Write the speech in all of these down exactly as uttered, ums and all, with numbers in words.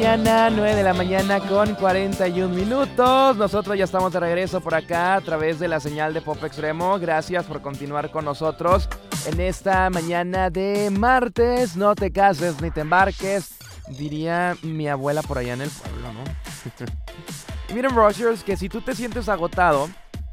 Mañana, nueve de la mañana con cuarenta y un minutos. Nosotros ya estamos de regreso por acá a través de la señal de Pop Extremo. Gracias por continuar con nosotros en esta mañana de martes. No te cases ni te embarques, diría mi abuela por allá en el pueblo, ¿no? Y miren, Rushers, que si tú te sientes agotado,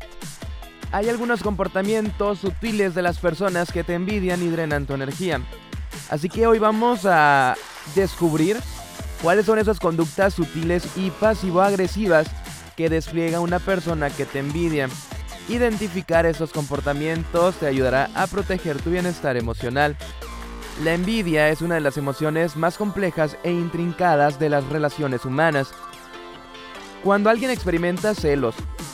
hay algunos comportamientos sutiles de las personas que te envidian y drenan tu energía. Así que hoy vamos a descubrir cuáles son esas conductas sutiles y pasivo-agresivas que despliega una persona que te envidia. Identificar esos comportamientos te ayudará a proteger tu bienestar emocional. La envidia es una de las emociones más complejas e intrincadas de las relaciones humanas. Cuando alguien experimenta celos,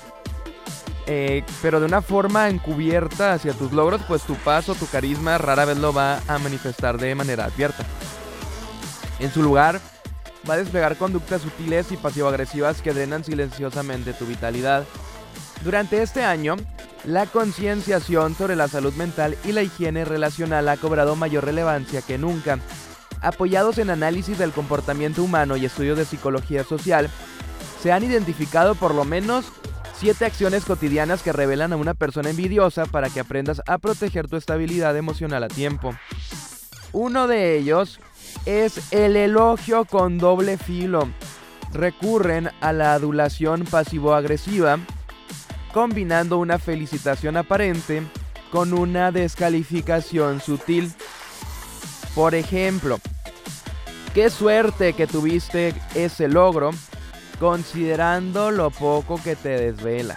eh, pero de una forma encubierta hacia tus logros, pues tu paz o tu carisma rara vez lo va a manifestar de manera abierta. En su lugar, va a desplegar conductas sutiles y pasivo-agresivas que drenan silenciosamente tu vitalidad. Durante este año, la concienciación sobre la salud mental y la higiene relacional ha cobrado mayor relevancia que nunca. Apoyados en análisis del comportamiento humano y estudios de psicología social, se han identificado por lo menos siete acciones cotidianas que revelan a una persona envidiosa para que aprendas a proteger tu estabilidad emocional a tiempo. Uno de ellos es el elogio con doble filo. Recurren a la adulación pasivo-agresiva, combinando una felicitación aparente con una descalificación sutil. Por ejemplo, qué suerte que tuviste ese logro, considerando lo poco que te desvelas.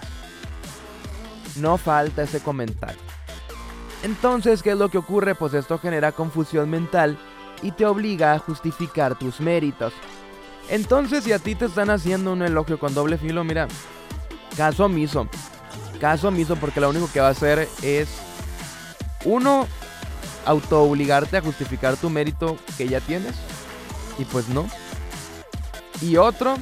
No falta ese comentario. Entonces, ¿qué es lo que ocurre? Pues esto genera confusión mental y te obliga a justificar tus méritos. Entonces, si a ti te están haciendo un elogio con doble filo, mira, caso omiso. Caso omiso, porque lo único que va a hacer es, uno, auto-obligarte a justificar tu mérito que ya tienes, y pues no. Y otro,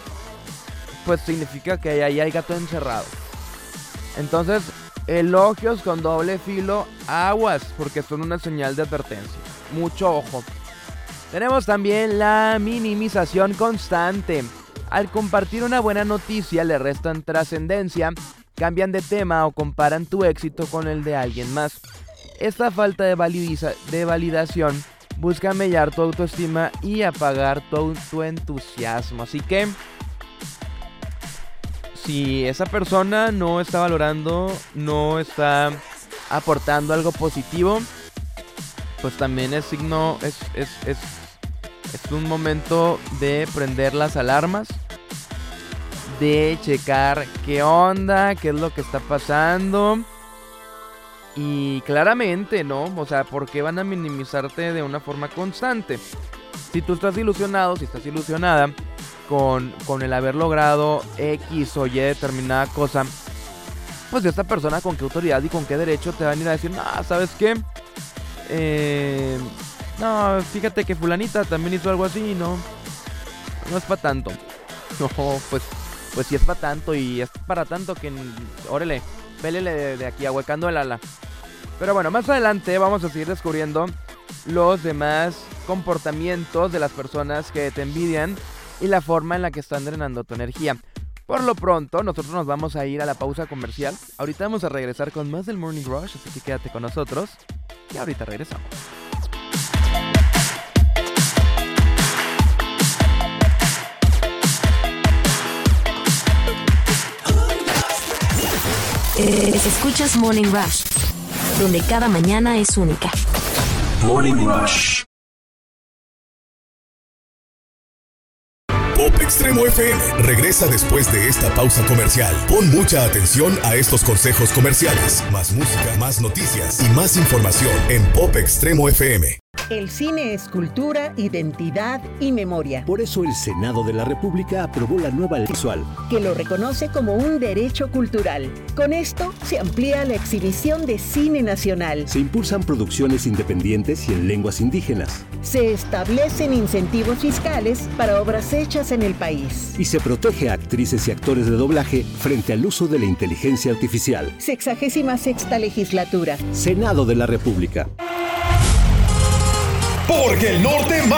pues significa que ahí hay gato encerrado. Entonces, elogios con doble filo, aguas, porque son una señal de advertencia. Mucho ojo. Tenemos también la minimización constante. Al compartir una buena noticia le restan trascendencia, cambian de tema o comparan tu éxito con el de alguien más. Esta falta de, validiza- de validación busca mellar tu autoestima y apagar tu, tu entusiasmo. Así que, si esa persona no está valorando, no está aportando algo positivo, pues también es signo, es, es, es, es un momento de prender las alarmas, de checar qué onda, qué es lo que está pasando. Y claramente, ¿no? O sea, ¿por qué van a minimizarte de una forma constante? Si tú estás ilusionado, si estás ilusionada con, con el haber logrado X o Y determinada cosa, pues esta persona con qué autoridad y con qué derecho te van a ir a decir, no, ¿sabes qué? Eh, no, fíjate que fulanita también hizo algo así, no, no es para tanto. No, pues, pues sí es para tanto y es para tanto que, órale, pélele de, de aquí, ahuecando el ala. Pero bueno, más adelante vamos a seguir descubriendo los demás comportamientos de las personas que te envidian y la forma en la que están drenando tu energía. Por lo pronto, nosotros nos vamos a ir a la pausa comercial. Ahorita vamos a regresar con más del Morning Rush, así que quédate con nosotros. Y ahorita regresamos. Eh, escuchas Morning Rush, donde cada mañana es única. Morning Rush. Pop Extremo F M regresa después de esta pausa comercial. Pon mucha atención a estos consejos comerciales. Más música, más noticias y más información en Pop Extremo F M. El cine es cultura, identidad y memoria. Por eso el Senado de la República aprobó la nueva ley visual, que lo reconoce como un derecho cultural. Con esto se amplía la exhibición de cine nacional. Se impulsan producciones independientes y en lenguas indígenas. Se establecen incentivos fiscales para obras hechas en el país. Y se protege a actrices y actores de doblaje frente al uso de la inteligencia artificial. Sexagésima sexta legislatura. Senado de la República. Porque el norte